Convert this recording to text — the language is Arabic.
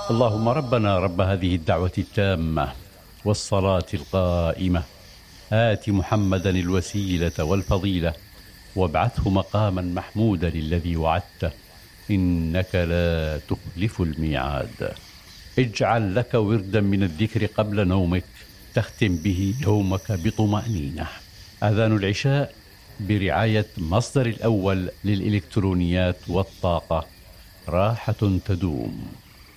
اللهم ربنا رب هذه الدعوة التامة والصلاة القائمة، آت محمدا الوسيلة والفضيلة وابعثه مقاما محمودا الذي وعدته، إنك لا تخلف الميعاد. اجعل لك وردا من الذكر قبل نومك تختم به يومك بطمأنينة. أذان العشاء برعاية مصدر الأول للإلكترونيات والطاقة، راحة تدوم.